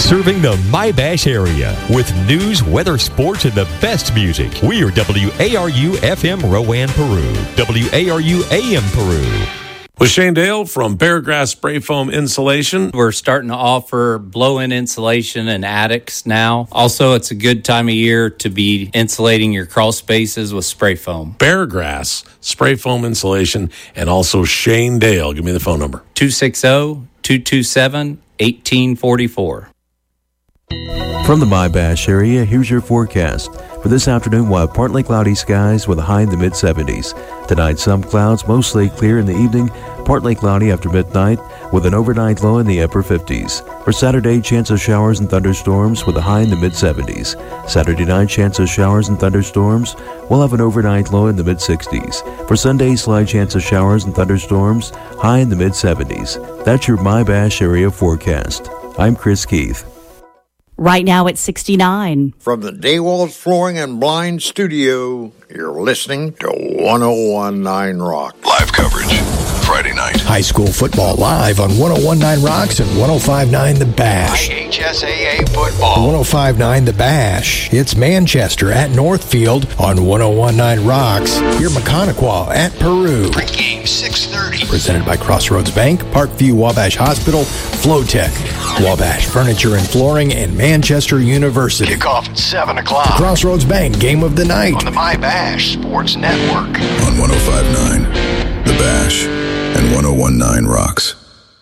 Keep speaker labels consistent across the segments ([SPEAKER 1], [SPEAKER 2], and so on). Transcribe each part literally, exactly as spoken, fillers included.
[SPEAKER 1] Serving the My Bash area with news, weather, sports, and the best music. We are W A R U F M Rowan, Peru. W A R U A M Peru.
[SPEAKER 2] With Shane Dale from Paragrass Spray Foam Insulation.
[SPEAKER 3] We're starting to offer blow-in insulation in attics now. Also, it's a good time of year to be insulating your crawl spaces with spray foam.
[SPEAKER 2] Paragrass Spray Foam Insulation, and also Shane Dale. Give me the phone number.
[SPEAKER 3] two six zero, two two seven, one eight four four.
[SPEAKER 4] From the My Bash area, here's your forecast. For this afternoon, we'll have partly cloudy skies with a high in the mid seventies. Tonight, some clouds, mostly clear in the evening, partly cloudy after midnight, with an overnight low in the upper fifties. For Saturday, chance of showers and thunderstorms with a high in the mid seventies. Saturday night, chance of showers and thunderstorms. We'll have an overnight low in the mid sixties. For Sunday, slight chance of showers and thunderstorms, high in the mid seventies. That's your My Bash area forecast. I'm Chris Keith.
[SPEAKER 5] Right now it's sixty-nine.
[SPEAKER 6] From the Daywalls Flooring and Blind Studio, you're listening to one oh one point nine Rock.
[SPEAKER 7] Live coverage, Friday night.
[SPEAKER 8] High school football live on one oh one point nine Rocks and one oh five point nine The Bash.
[SPEAKER 7] I H S A A football.
[SPEAKER 8] one oh five point nine The Bash. It's Manchester at Northfield on one oh one point nine Rocks. Hear Mechaniqua at Peru.
[SPEAKER 7] Pregame six thirty.
[SPEAKER 8] Presented by Crossroads Bank, Parkview Wabash Hospital, Flowtech, Wabash Furniture and Flooring, and Manchester University.
[SPEAKER 7] Kickoff at seven o'clock.
[SPEAKER 8] Crossroads Bank Game of the Night.
[SPEAKER 7] On the My Bash Sports Network.
[SPEAKER 9] On one oh five point nine The Bash and one oh one point nine Rocks.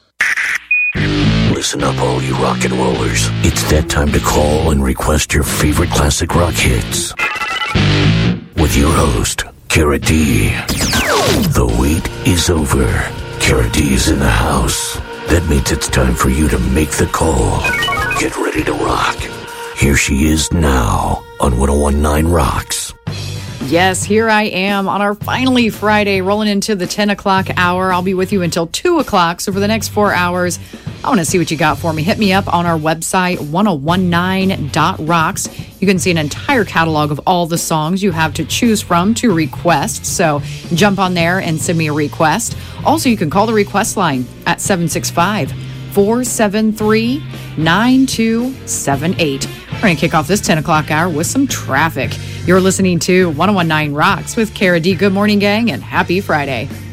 [SPEAKER 10] Listen up, all you rock and rollers. It's that time to call and request your favorite classic rock hits. With your host, Kara D. The wait is over. Kara D is in the house. That means it's time for you to make the call. Get ready to rock. Here she is now on one oh one point nine Rocks.
[SPEAKER 11] Yes, here I am on our finally Friday, rolling into the ten o'clock hour. I'll be with you until two o'clock. So for the next four hours, I want to see what you got for me. Hit me up on our website, one oh one nine dot rocks. You can see an entire catalog of all the songs you have to choose from to request. So jump on there and send me a request. Also, you can call the request line at seven six five, four seven three, nine two seven eight. We're going to kick off this ten o'clock hour with some traffic. You're listening to one oh one point nine Rocks with Kara D. Good morning, gang, and happy Friday.